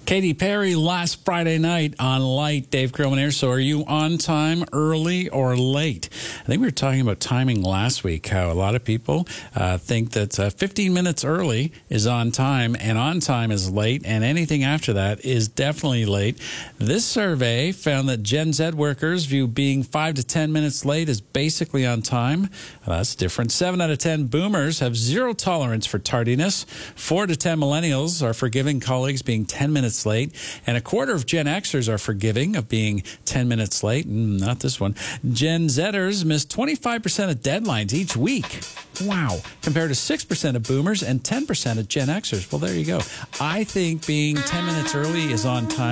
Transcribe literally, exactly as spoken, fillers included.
Katy Perry last Friday night on Light. Dave Krillman here. So are you on time, early, or late? I think we were talking about timing last week, how a lot of people uh, think that uh, fifteen minutes early is on time and on time is late, and anything after that is definitely late. This survey found that Gen Z workers view being five to ten minutes late as basically on time. Well, that's different. seven out of ten boomers have zero tolerance for tardiness. four to ten millennials are forgiving colleagues being ten minutes late, and a quarter of Gen Xers are forgiving of being ten minutes late. Mm, not this one. Gen Zers miss twenty-five percent of deadlines each week. Wow. Compared to six percent of boomers and ten percent of Gen Xers. Well, there you go. I think being ten minutes early is on time.